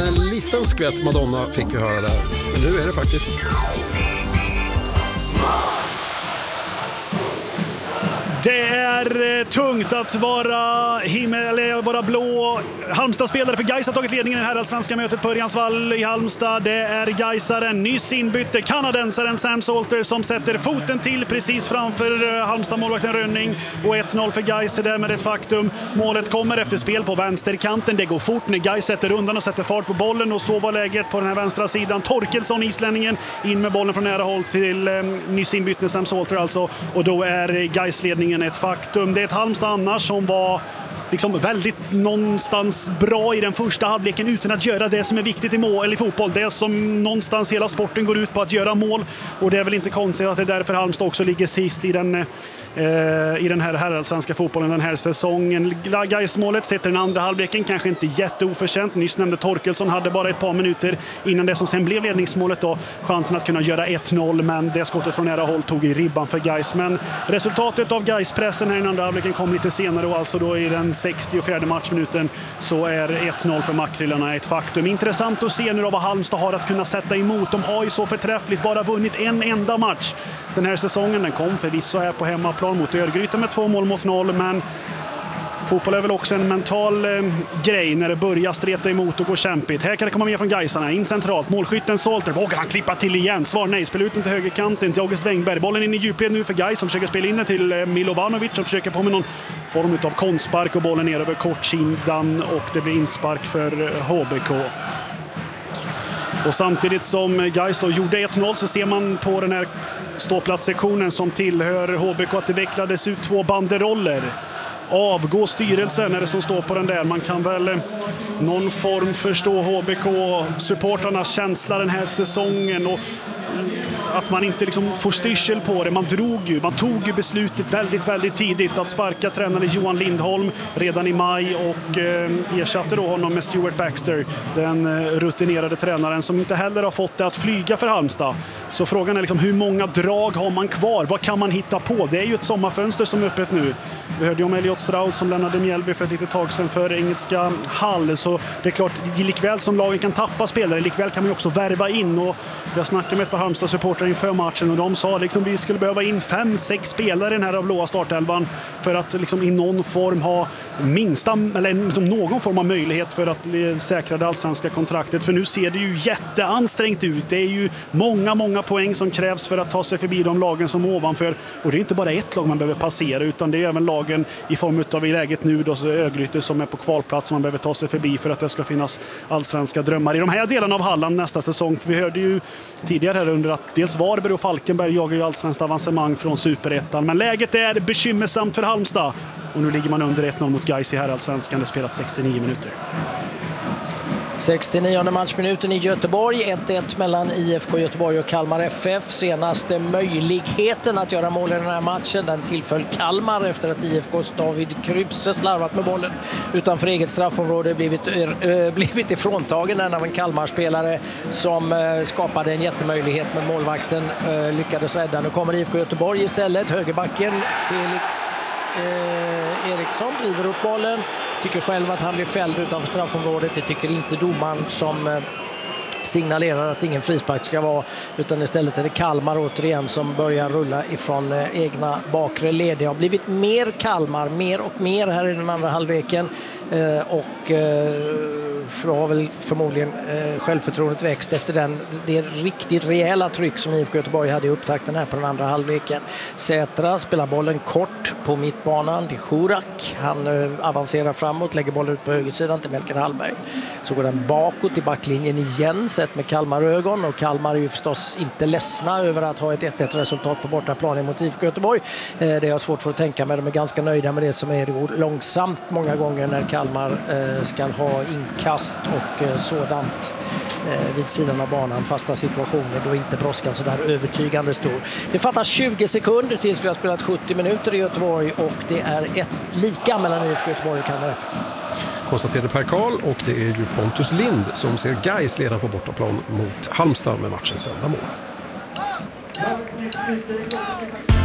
liten skvätt Madonna fick vi höra där. Men nu är det faktiskt... Det är tungt att vara blå. Halmstad-spelare för Gais har tagit ledningen i det här svenska mötet på Örjansvall i Halmstad. Det är Gaisaren, nyss inbytte kanadensaren Sam Salter som sätter foten till precis framför Halmstad-målvakten Rönning. Och 1-0 för Gais är därmed ett faktum. Målet kommer efter spel på vänsterkanten. Det går fort när Gais sätter undan och sätter fart på bollen. Och så var läget på den här vänstra sidan. Torkelsson, islänningen, in med bollen från nära håll till nyss inbytte Sam Salter alltså. Och då är Gais-ledningen ett faktum. Det är ett Halmstad annars som var liksom väldigt någonstans bra i den första halvleken utan att göra det som är viktigt i mål eller i fotboll. Det är som någonstans hela sporten går ut på att göra mål, och det är väl inte konstigt att det är därför Halmstad också ligger sist i den här svenska fotbollen den här säsongen. Gais-målet sätter den andra halvleken, kanske inte jätteoförtjänt. Nyss nämnde Torkelsson hade bara ett par minuter innan det som sen blev ledningsmålet då, chansen att kunna göra 1-0, men det skottet från nära håll tog i ribban för Gais. Men resultatet av Gais-pressen här i den andra halvleken kom lite senare, och alltså då i den 64:e matchminuten så är 1-0 för Makrillarna ett faktum. Intressant att se nu vad Halmstad har att kunna sätta emot. De har ju så förträffligt bara vunnit en enda match den här säsongen. Den kom förvisso här på hemmaplan mot Örgryte med 2-0, men fotboll är väl också en mental grej när det börjar streta emot och gå kämpigt. Här kan det komma mer från Gaisarna. In centralt. Målskytten Salter. Vågar han klippa till igen? Svar nej. Spelar ut den till högerkanten till August Wengberg. Bollen in i djupled nu för Gais som försöker spela in den till Milovanovic som försöker på med någon form av kontspark, och bollen ner över kortsidan och det blir inspark för HBK. Och samtidigt som Gais då gjorde 1-0 så ser man på den här ståplatssektionen som tillhör HBK att det vecklades ut 2 banderoller. Avgå styrelsen är det som står på den där. Man kan väl någon form förstå HBK-supportarnas känsla den här säsongen, och att man inte liksom får styrsel på det. Man tog ju beslutet väldigt, väldigt tidigt att sparka tränare Johan Lindholm redan i maj och ersatte då honom med Stuart Baxter, den rutinerade tränaren som inte heller har fått det att flyga för Halmstad. Så frågan är liksom, hur många drag har man kvar? Vad kan man hitta på? Det är ju ett sommarfönster som är öppet nu. Vi hörde ju om Elliot Stroud som lämnade Mjällby för ett litet tag sedan för engelska Hall, så det är klart, likväl som lagen kan tappa spelare, likväl kan man ju också värva in. Och jag snackade med ett par Halmstad-supportrar inför matchen och de sa liksom vi skulle behöva in 5-6 spelare i den här av blåa startelvan för att liksom i någon form ha någon form av möjlighet för att säkra det allsvenska kontraktet. För nu ser det ju jätteansträngt ut. Det är ju många poäng som krävs för att ta sig förbi de lagen som ovanför. Och det är inte bara ett lag man behöver passera, utan det är även lagen i form av i läget nu då Örgryte som är på kvalplats som man behöver ta sig förbi för att det ska finnas allsvenska drömmar i de här delarna av Halland nästa säsong. För vi hörde ju tidigare här under att dels Varberg och Falkenberg jagar ju allsvenskt avancemang från Superettan. Men läget är bekymmersamt för Halmstad. Och nu ligger man under 1-0 mot Gais i här allsvenskan. Det spelat 69 minuter. 69:e matchminuten i Göteborg. 1-1 mellan IFK Göteborg och Kalmar FF. Senaste möjligheten att göra mål i den här matchen, den tillföll Kalmar efter att IFKs David Kruse slarvat med bollen utanför eget straffområde, blivit ifråntagen av en Kalmar-spelare som skapade en jättemöjlighet, men målvakten lyckades rädda. Nu kommer IFK Göteborg istället. Högerbacken Felix Eriksson driver upp bollen, tycker själv att han blir fälld utanför straffområdet. Det tycker inte domaren som signalerar att ingen frispark ska vara, utan istället är det Kalmar återigen som börjar rulla ifrån egna bakre led. Det har blivit mer Kalmar, mer och mer här i den andra halvleken, och för har väl förmodligen självförtroendet växt efter det riktigt rejäla tryck som IFK Göteborg hade i upptakten här på den andra halvleken. Sätra spelar bollen kort på mittbanan till Schurak. Han avancerar framåt, lägger bollen ut på högersidan till Melker Hallberg. Så går den bakåt i backlinjen igen, sett med Kalmar-ögon, och Kalmar är ju förstås inte ledsna över att ha ett 1-1 resultat på bortaplan mot IFK Göteborg. Det är svårt för att tänka mig. De är ganska nöjda med det som är långsamt många gånger när Kalmar ska ha inkast och sådant vid sidan av banan, fasta situationer då inte brådskan så där övertygande stor. Det fattas 20 sekunder tills vi har spelat 70 minuter i Göteborg, och det är ett lika mellan IFK Göteborg och Kalmar FF. Konstaterade Per Karl, och det är ju Pontus Lind som ser Gais leda på bortaplan mot Halmstad med matchens enda mål.